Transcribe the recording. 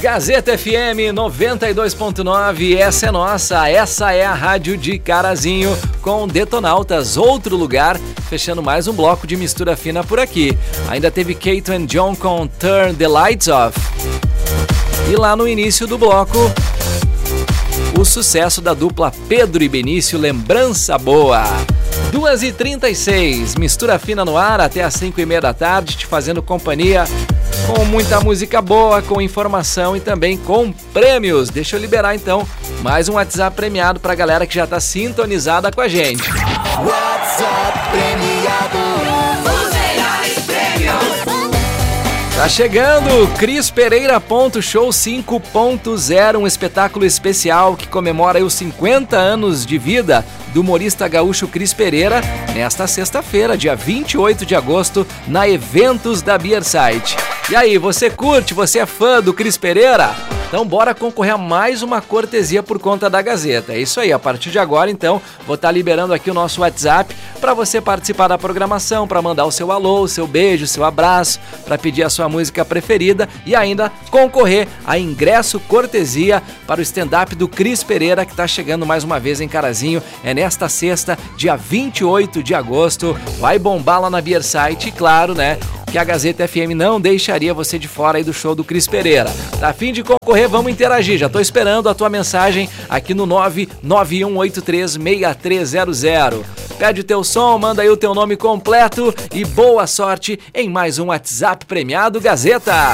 Gazeta FM 92.9, essa é nossa, essa é a rádio de Carazinho com Detonautas, outro lugar, fechando mais um bloco de mistura fina por aqui. Ainda teve Kate and John com Turn the Lights Off. E lá no início do bloco, o sucesso da dupla Pedro e Benício, Lembrança Boa. 2h36, mistura fina no ar até as 5h30 da tarde, te fazendo companhia com muita música boa, com informação e também com prêmios. Deixa eu liberar então mais um WhatsApp premiado pra galera que já tá sintonizada com a gente. WhatsApp premiado. Os melhores prêmios. Tá chegando Cris Pereira Show 5.0, um espetáculo especial que comemora os 50 anos de vida do humorista gaúcho Cris Pereira, nesta sexta-feira, dia 28 de agosto, na Eventos da Beerside. E aí, você curte? Você é fã do Cris Pereira? Então bora concorrer a mais uma cortesia por conta da Gazeta. É isso aí, a partir de agora, então, vou estar liberando aqui o nosso WhatsApp para você participar da programação, para mandar o seu alô, o seu beijo, o seu abraço, para pedir a sua música preferida e ainda concorrer a ingresso cortesia para o stand-up do Cris Pereira, que está chegando mais uma vez em Carazinho. É nesta sexta, dia 28 de agosto. Vai bombar lá na Beerside e claro, né, que a Gazeta FM não deixaria você de fora aí do show do Cris Pereira. Tá a fim de concorrer? Vamos interagir. Já tô esperando a tua mensagem aqui no 991836300. Pede o teu som, manda aí o teu nome completo e boa sorte em mais um WhatsApp premiado Gazeta.